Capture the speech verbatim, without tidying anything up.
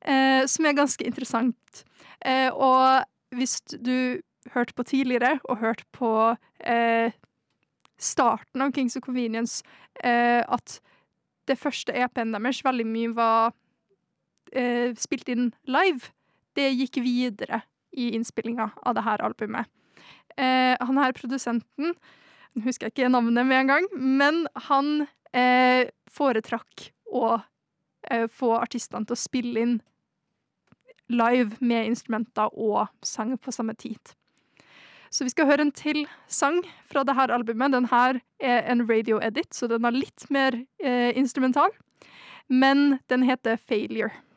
eh, som er ganske interessant. Eh, og hvis du hørte på tidligere, og hørte på eh, starten av Kings of Convenience, eh, at det første E P-en deres veldig mye var eh, spilt inn live, det gikk videre i innspillinga av det her albumet. Eh, han her produsenten, nå husker jeg ikke navnet med en gang, men han eh, foretrakk å eh, få artistene til å spille inn live med instrumenter og sang på samme tid. Så vi skal høre en til sang fra det her albumet. Den her er en radio-edit, så den er litt mer eh, instrumental, men den heter Failure.